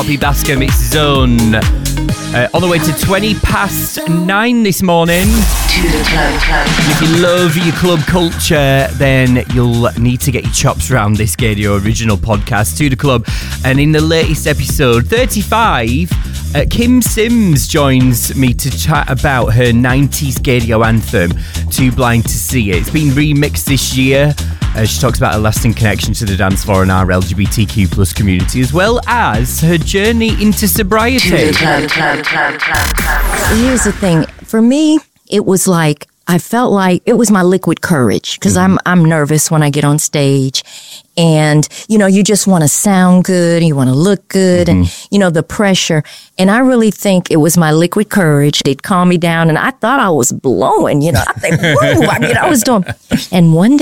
Poppy Basker Mix Zone. On the way to 20 past 9 this morning. If you love your club culture, then you'll need to get your chops around this Gaydio original podcast, To The Club. And in the latest episode, 35, Kim Sims joins me to chat about her 90s Gaydio anthem, Too Blind to See It. It's been remixed this year. She talks about a lasting connection to the dance floor and our LGBTQ plus community, as well as her journey into sobriety. Here's the thing. For me, it was like, I felt like it was my liquid courage, because I'm nervous when I get on stage. And, you know, you just want to sound good, you want to look good, and, you know, the pressure. And I really think it was my liquid courage. They'd calm me down, and I thought I was blowing, you know. I think, woo! I mean, I was doing. And one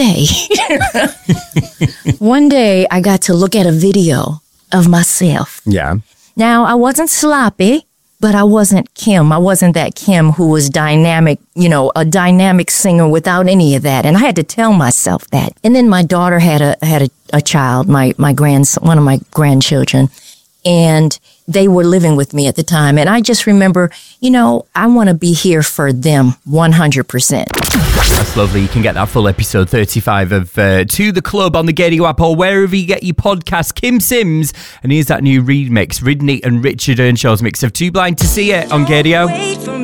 day, I got to look at a video of myself. Yeah. Now, I wasn't sloppy, but I wasn't Kim. I wasn't that Kim who was dynamic, you know, a dynamic singer without any of that. And I had to tell myself that. And then my daughter had a child, one of my grandchildren, and they were living with me at the time. And I just remember, you know, I want to be here for them 100%. That's lovely. You can get that full episode 35 of To The Club on the Gaydio app or wherever you get your podcast. Kim Sims, and here's that new remix, Ridney and Richard Earnshaw's mix of Too Blind to See It on Gaydio.